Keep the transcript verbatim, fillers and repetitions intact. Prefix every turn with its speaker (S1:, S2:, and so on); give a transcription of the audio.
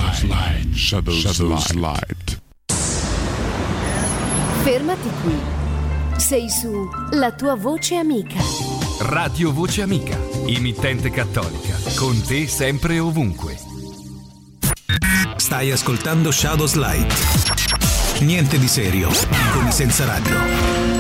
S1: Light. Shadow, Shadow Light.
S2: Fermati qui. Sei su La tua voce amica.
S3: Radio Voce Amica, emittente cattolica, con te sempre e ovunque.
S4: Stai ascoltando Shadows Light. Niente di serio, con i senza radio.